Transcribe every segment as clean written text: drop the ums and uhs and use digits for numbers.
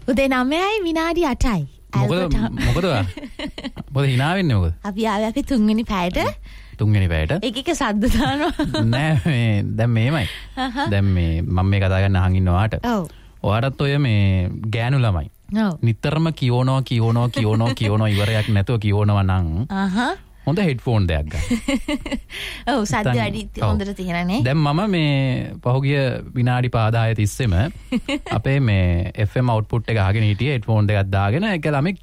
උදේ 9යි විනාඩි 8යි. මොකද hina වෙන්නේ මොකද? අපි ආවේ අපි තුන්වෙනි පැයට. එක සද්ද දානවා. නෑ දැන් මේමයි. දැන් මේ මම මේ කතා කරන්න අහන් ඉන්නවාට. ඔව්. ඔයාලත් ඔය මේ ගෑනු ළමයි. ඔව්. නිතරම කියවනවා ඉවරයක් නැතුව කියවනවා නම් හොඳ හෙඩ්ෆෝන් දෙයක් ගන්න. ඔව් සද්ද වැඩි හොඳට තියෙනනේ. දැන් මම මේ පහුගිය විනාඩි 5-10 තිස්සෙම අපේ මේ FM output එක අහගෙන හිටියේ හෙඩ්ෆෝන් දෙකක් දාගෙන ඒක ළමෙක්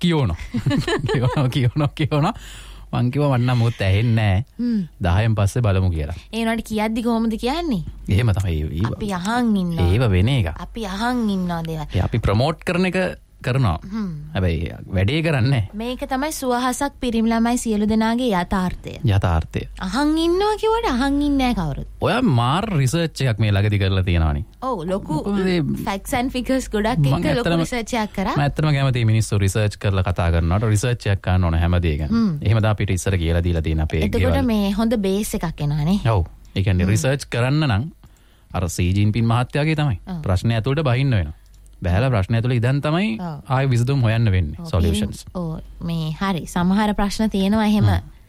කියවනවා. මං කිව්වා මන්නම් මොකද ඇහෙන්නේ නැහැ. 10න් පස්සේ බලමු කියලා. ඒ උනාට කියද්දි කොහොමද කියන්නේ? එහෙම තමයි. අපි අහන් ඉන්නවා. ඒව වෙන එක. අපි අහන් ඉන්නවා දේවල්. අපි ප්‍රොමෝට් කරන එක කරනවා. හැබැයි වැඩේ කරන්නේ මේක තමයි සුවහසක් පිරිමි ළමයි සියලු දෙනාගේ යථාර්ථය. අහන් ඉන්නවා කිව්වට අහන් ඉන්නේ නැහැ කවුරුත්. ඔයා මාර් රිසර්ච් එකක් මේ ළඟදී කරලා තියෙනවානේ. ඔව් ලොකු ෆැක්ට්ස් ඇන්ඩ් ෆිගර්ස් ගොඩක් එක්ක ලොකු රිසර්ච් එකක් කරා. මම ඇත්තටම කැමතියි මිනිස්සු රිසර්ච් කරලා කතා කරනවට රිසර්ච් එකක් කරන්න ඕන හැම දෙයකම. එහෙම තමයි අපිට ඉස්සර කියලා දීලා තියෙන අපේ ගෙවල්. එතකොට මේ හොඳ බේස් එකක් එනවානේ. ඔව්. ඒ කියන්නේ රිසර්ච් කරන්න නම් අර සී ජින්පින් මහත්තයාගේ තමයි ප්‍රශ්නේ ඇතුළට බහින්න වෙනවා. බැලලා ප්‍රශ්න ඇතුළේ ඉඳන් තමයි ආයෙ විසඳුම් හොයන්න වෙන්නේ සොලියුෂන්ස්. ඔව් මේ හරි සමහර ප්‍රශ්න තියෙනවා එහෙම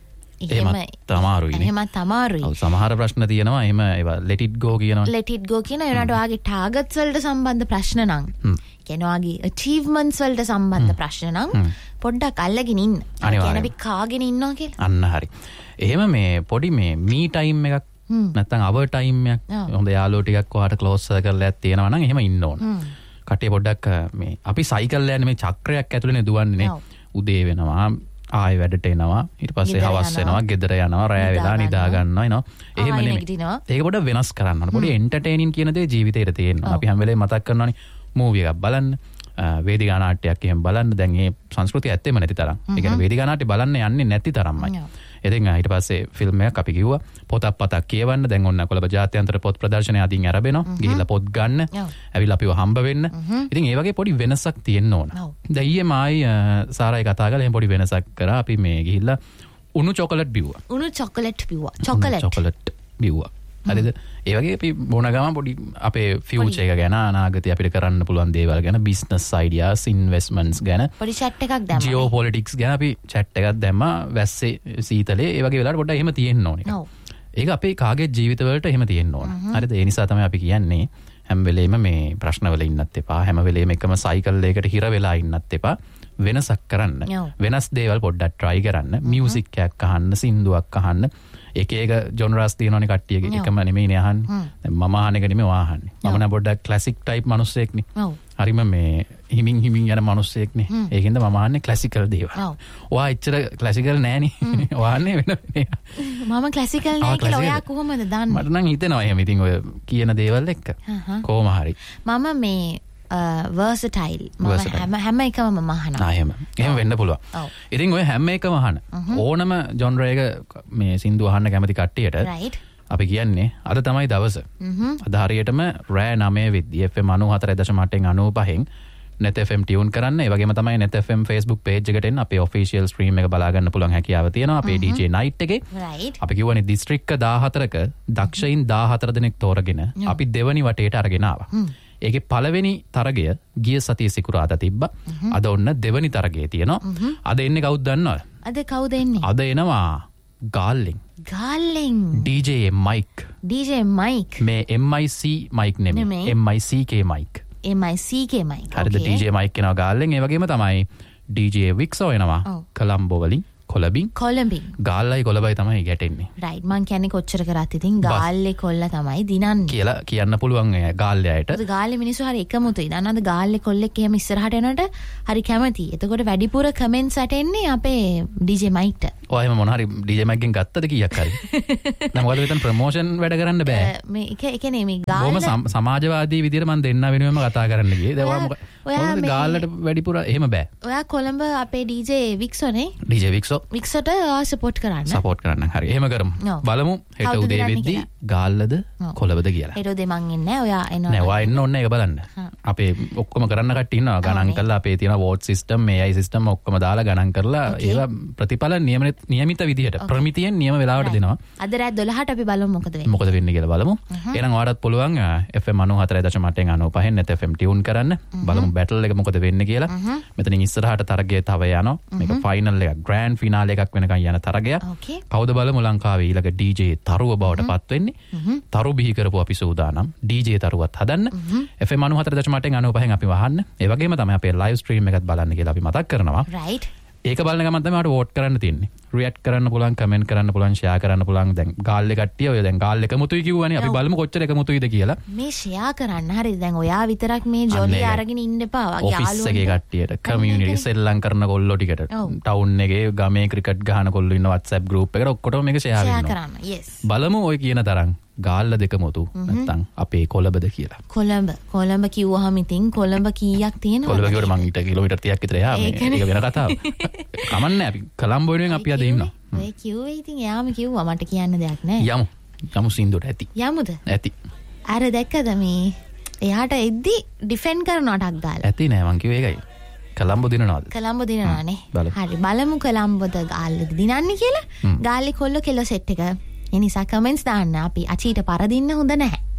තමාරුයි. ඔව් සමහර ප්‍රශ්න තියෙනවා එහෙම ඒවා let it go කියනවා. let it go කියන ඒනට ඔයාගේ ටාගට්ස් වලට සම්බන්ධ ප්‍රශ්න නම් කියන්නේ ඔයාගේ achievements වලට සම්බන්ධ ප්‍රශ්න නම් පොඩ්ඩක් අල්ලගෙන ඉන්න. කියන්නේ අපි කාගෙන ඉන්නවා කියලා. අන්න හරි. එහෙම මේ පොඩි මේ me time එකක් නැත්නම් our time එකක් හොඳ යාළුවෝ ටිකක් ඔයාට close කරලා තියෙනවා නම් එහෙම ඉන්න ඕන. කටේ පොඩ්ඩක් මේ අපි සයිකල් යන්නේ මේ චක්‍රයක් ඇතුළේනේ දුවන්නේ. උදේ වෙනවා ආයෙ වැඩට එනවා ඊට පස්සේ හවස් වෙනවා ගෙදර යනවා රැය වෙලා නිදා ගන්නවා එනවා. එහෙම නෙමෙයි. ඒක පොඩ්ඩක් වෙනස් කරන්න ඕන. පොඩි එන්ටර්ටේනින් කියන දේ ජීවිතේට තියෙනවා. අපි හැම වෙලේම මතක් කරනවානේ මූවි එකක් බලන්න. වේදිකා නාට්‍යයක් එහෙම බලන්න. දැන් මේ සංස්කෘතිය ඇත්තෙම නැති තරම්. ඒ කියන්නේ වේදිකා නාට්‍ය බලන්න යන්නේ නැති තරම්මයි. ඉතින් ඊට පස්සේ ෆිල්ම් එකක් අපි කිව්වා පොතක් කියවන්න. දැන් ඔන්න කොළඹ ජාත්‍යන්තර පොත් ප්‍රදර්ශනය අදින් ආරම්භ ගිහිල්ලා පොත් ගන්න. ඇවිල්ලා අපිව හම්බ වෙන්න. ඉතින් ඒ වගේ පොඩි වෙනසක් තියෙන්න ඕන. දැන් ඊයේ මායි සාරයි කතා කරලා එහෙම පොඩි වෙනසක් කරා. අපි මේ ගිහිල්ලා උණු චොකලට් බිව්වා. චොකලට් බිව්වා. හරිද? ඒ වගේ අපි බොන ගමන් පොඩි අපේ ෆියුචර් එක ගැන අනාගතේ අපිට කරන්න පුළුවන් දේවල් ගැන බිස්නස් අයිඩියාස් ඉන්වෙස්ට්මන්ට්ස් ගැන පොඩි chat එකක් දැම්මා. ජියෝපොලිටික්ස් ගැන අපි chat එකක් දැම්මා. වැස්සේ සීතලේ ඒ වගේ වෙලාවට පොඩ්ඩක් එහෙම තියෙන්න ඕනේ. ඒක අපේ කාගේ ජීවිතවලට එහෙම තියෙන්න ඕන. හරිද? ඒ නිසා තමයි අපි කියන්නේ හැම වෙලේම මේ ප්‍රශ්නවල ඉන්නත් එපා. හැම වෙලේම එකම සයිකල් එකකට හිර වෙලා ඉන්නත් එපා. වෙනසක් කරන්න. වෙනස් දේවල් පොඩ්ඩක් try කරන්න. මියුසික් එකක් අහන්න, සින්දුවක් අහන්න. එක ජොනරස් තියෙනවනේ කට්ටියගේ එකම නෙමෙයිනේ අහන්නේ. දැන් මම අහන එක නෙමෙයි ඔයා අහන්නේ. මම නම් පොඩ්ඩක් ක්ලාසික් ටයිප් මිනිස්සෙක්නේ. හරිම මේ හිමින් යන මිනිස්සෙක්නේ. ඒකින්ද මම අහන්නේ ක්ලාසිකල් දේවල්. ඔයා එච්චර ක්ලාසිකල් නෑනේ. ඔයා අහන්නේ වෙන මම ක්ලාසිකල් නෑ කියලා ඔයා කොහොමද දන්නේ? මට නම් හිතෙනවා එහෙම. ඉතින් ඔය කියන දේවල් එක්ක කොහොම හරි. මම මේ versatile. හැම එකම මම අහනවා. එහෙම වෙන්න පුළුවන්. ඉතින් ඔය හැම එකම අහන ඕනම ජොනර් එක මේ සින්දු අහන්න කැමති කට්ටියට අපි කියන්නේ අද තමයි දවස. අද හරියටම රෑ 9 වෙද්දී FM 94.8 net FM ටියුන් කරන්න. ඒ වගේම තමයි net FM Facebook page එකට එන්න අපේ official stream එක බලා ගන්න පුළුවන් හැකියාව තියෙනවා. අපේ DJ night එකේ අපි කියවනේ දිස්ත්‍රික්ක 14ක දක්ෂයින් 14 දෙනෙක් තෝරගෙන අපි දෙවනි වටේට අරගෙන ආවා. ඒකේ පළවෙනි තරගය ගිය සතියේ සිකුරාදා තිබ්බා. අද ඔන්න දෙවනි තරගය තියෙනවා. අද එන්නේ කවුද දන්නවද? අද කවුද එන්නේ? අද එනවා ගාල්ලෙන්. DJ Mike. මේ MIC Mike නෙමෙයි. MICK Mike. හරිද? DJ Mike එනවා ගාල්ලෙන්. ඒ වගේම තමයි DJ Vixo එනවා කොළඹ වලින්. කොළඹින් ගාල්ලයි කොළඹයි තමයි ගැටෙන්නේ. රයිට්. මං කියන්නේ කොච්චර කරත් ඉතින් ගාල්ලේ කොල්ල තමයි දිනන්නේ කියලා කියන්න පුළුවන් ගාල්ලේ අයට. ගාල්ලේ මිනිස්සු හරි එකමුතුයි. දන්නවද ගාල්ලේ කොල්ලෙක් එහෙම ඉස්සරහට එනකොට හරි කැමතියි. එතකොට වැඩිපුර කමෙන්ට්ස් ඇටෙන්නේ අපේ DJ Mike ට. ඔය එහෙම මොන හරි DJ Mike ගෙන් ගත්තද කීයක් හරි? දැන් මොකද මෙතන ප්‍රොමෝෂන් වැඩ කරන්න බෑ. මේ එක නේ මේ ගාල්ල බොහොම සමාජවාදී විදියට මං දෙන්න වෙනුවෙන්ම කතා කරන්න ගියේ. දැන් ඔයා ගාල්ලට වැඩිපුර එහෙම බෑ. ඔයා කොළඹ අපේ DJ Vixo නේ? DJ Vixo වික්සට සපෝට් කරන්න හරි. එහෙම කරමු. බලමු හෙට උදේ වෙද්දී ගාල්ලද කොළඹද කියලා. හෙට උදේ මං එන්නේ නැහැ. ඔයා එනවා. නෑ ඔයා එන්න ඕනේ ඒක බලන්න. අපේ ඔක්කොම කරන්න කට්ටිය ඉන්නවා ගණන් කරලා අපේ තියෙන වෝට් සිස්ටම් AI සිස්ටම් ඔක්කොම දාලා ගණන් කරලා ඒවා ප්‍රතිඵල නියමිත විදිහට ප්‍රමිතියෙන් නියම වෙලාවට දෙනවා. අද රාත් 12ට අපි බලමු මොකද වෙන්නේ කියලා බලමු. එහෙනම් ඔයාලට පුළුවන් FM 94.8 95 නැත් FM ටියුන් කරන්න. බලමු බැටල් එක මොකද වෙන්නේ කියලා. මෙතනින් ඉස්සරහට තරගය තව යනවා. මේක ෆයිනල් එක ග්‍රෑන්ඩ් ෆිනාලේ එකක් වෙනකන් යන තරගයක්. කවුද බලමු ලංකාවේ ඊළඟ DJ තරුව බවට පත් වෙන්නේ. තරු බිහි කරපු අපි සූදානම් DJ තරුවත් හදන්න. FM 94.8 අපි වහන්න. ඒ වගේම තමයි අපේ ලයිව් ස්ට්‍රීම් එකත් බලන්න කියලා අපි මතක් කරනවා. right. ඒක බලන ගමන් තමයි අපිට වෝට් කරන්න තියෙන්නේ. රියැක්ට් කරන්න පුළුවන්, කමෙන්ට් කරන්න පුළුවන්, ෂෙයා කරන්න පුළුවන්. දැන් ගාල් එක කට්ටිය ඔය දැන් ගාල් එකමුතුයි කිව්වනේ. අපි බලමු කොච්චර එකමුතුයිද කියලා. මේ ෂෙයා කරන්න හරිද? දැන් ඔයා විතරක් මේ ජොලි අරගෙන ඉන්න එපා. වගේ යාළුවෝ. ඔෆිස් එකේ කට්ටියට, කමියුනිටි සෙල්ලම් කරන කොල්ලෝ ටිකට, ටවුන් එකේ ගමේ ක්‍රිකට් ගහන කොල්ලෝ ඉන්න WhatsApp group එකට ඔක්කොටම මේක ෂෙයා කරන්න. yes. බලමු ඔය කියන තරම් ගාල්ල දෙකමුතු නැත්තම් අපේ කොළඹද කියලා. කොළඹ කිව්වහම ඉතින් කොළඹ කීයක් තියෙනවද? කොළඹ කිව්වට මං ඊට කිලෝමීටර් 30ක් විතර එහා මේක වෙන කතාවක්. කමන්නේ අපි කොළඹ වෙනුවෙන් අපි අද ඉන්නවා. ඔය කිව්වේ ඉතින් එයාම කිව්වා මට කියන්න දෙයක් නැහැ. යමු සින්දුවට ඇති. යමුද? ඇති. අර දැක්කද මේ එයාට එද්දි ඩිෆෙන්ඩ් කරනවටක් දාලා. ඇති නෑ මං කිව්වේ ඒකයි. කොළඹ දිනනවාද? කොළඹ දිනනවානේ. හරි බලමු කොළඹද ගාල්ලද දිනන්නේ කියලා. ගාල්ලේ කොල්ල කෙල සෙට් එක. ඒ නිසා කමෙන්ට්ස් දාන්න අපි අචීට පරදින්න හොඳ නැහැ.